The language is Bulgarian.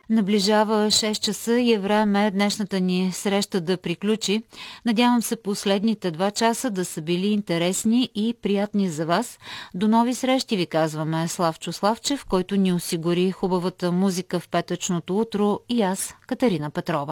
Наближава 6 часа и е време днешната ни среща да приключи. Надявам се последните 2 часа да са били интересни и приятни за вас. До нови срещи ви казваме Славчо Славчев, който ни осигури хубавата музика в петъчното утро, и аз, Катерина Петрова.